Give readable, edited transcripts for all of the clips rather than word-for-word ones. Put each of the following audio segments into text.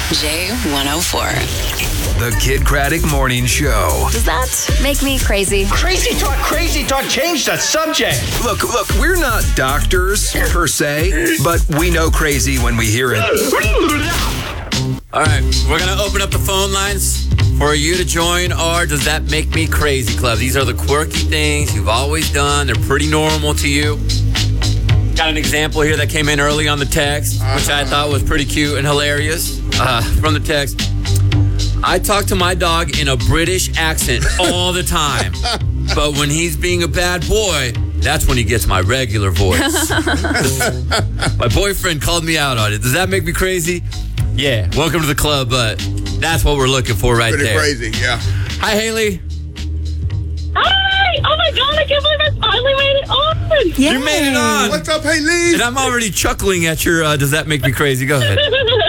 J104. The Kid Craddock Morning Show. Does that make me crazy? Crazy talk, change the subject. Look, we're not doctors per se, but we know crazy when we hear it. All right, we're going to open up the phone lines for you to join our Does That Make Me Crazy Club. These are the quirky things you've always done. They're pretty normal to you. Got an example here that came in early on the text, which I thought was pretty cute and hilarious. From the text, I talk to my dog in a British accent all the time. But when he's being a bad boy, that's when he gets my regular voice. My boyfriend called me out on it. Does that make me crazy? Yeah, welcome to the club, but that's what we're looking for right Pretty there. crazy, yeah. Hi, Haley. Hi! Oh my God, I can't believe I finally made it on! Yay. You made it on. What's up, Haley? And I'm already chuckling at your Does That Make Me Crazy? Go ahead.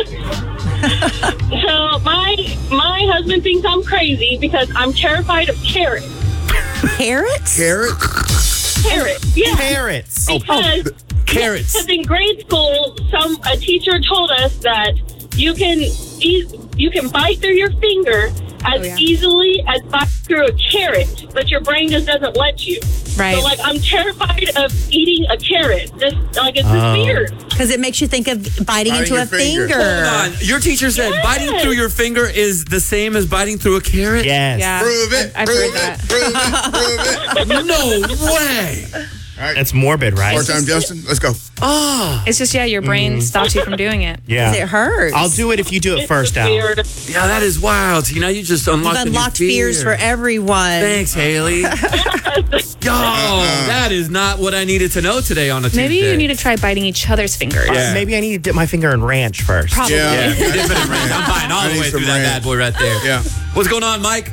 So my husband thinks I'm crazy because I'm terrified of carrots. Carrots? Carrots, yeah. Carrots. Because Carrots. in grade school, a teacher told us that you can bite through your finger as easily as bite through a carrot, but your brain just doesn't let you. Right. So, I'm terrified of eating a carrot. It's just weird. Because it makes you think of biting into your a finger. finger. Hold on. Your teacher said Yes. biting through your finger is the same as biting through a carrot? Yes. Yeah. Prove it. I've prove heard it. that. Prove it. No way. All right. That's morbid, right? More time, Justin. Let's go. Oh. It's just, your brain stops you from doing it. Yeah. It hurts. I'll do it if you do it It's first, just Al. weird. Yeah, that is wild. See, now you just unlocked You've a new unlocked fear. fears for everyone. Thanks, Haley. That is not what I needed to know today on a Tuesday. Maybe you need to try biting each other's fingers. Yeah. Maybe I need to dip my finger in ranch first. Probably. Yeah. Yeah, dip it in ranch. I'm buying all I the need way some through that ranch. bad boy right there. Yeah. What's going on, Mike?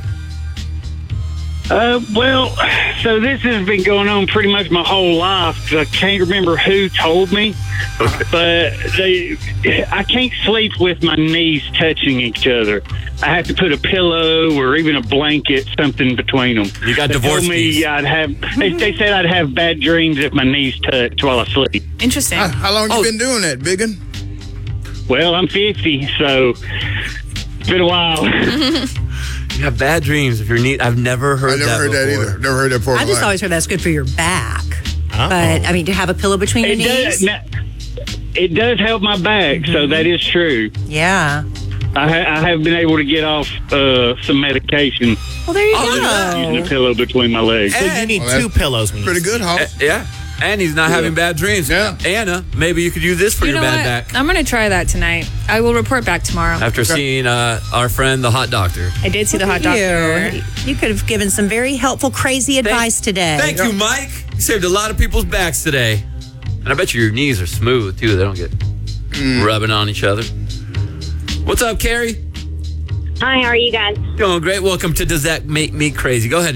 Well, so this has been going on pretty much my whole life. 'Cause I can't remember who told me, but I can't sleep with my knees touching each other. I have to put a pillow or even a blanket, something between them. You got They divorce told me knees. I'd have. They said I'd have bad dreams if my knees touched while I sleep. Interesting. How long you been doing that, Biggin? Well, I'm 50, so it's been a while. You have bad dreams if you're neat. I've never heard I never that heard that before. either. Never heard that before. in I my just life. always heard that's good for your back. Oh. But, I mean, to have a pillow between your knees? It does help my back, so that is true. Yeah. I have been able to get off some medication Well, there you using a go. pillow between my legs. So you need Well, two pillows when you Pretty good, Hawk. Yeah. And he's not having bad dreams. Yeah. Anna, maybe you could use this for You your know bad what? back. I'm going to try that tonight. I will report back tomorrow. After seeing our friend, the hot doctor. I did see the hot doctor. You could have given some very helpful, crazy advice today. Thank you, Mike. You saved a lot of people's backs today. And I bet your knees are smooth, too. They don't get rubbing on each other. What's up, Carrie? Hi, how are you guys? Doing great. Welcome to Does That Make Me Crazy? Go ahead.